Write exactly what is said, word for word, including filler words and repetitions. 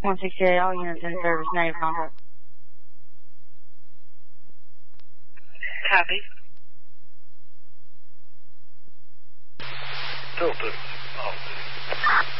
one sixty-eight, all units in service, negative contact. Copy. Filter. Oh.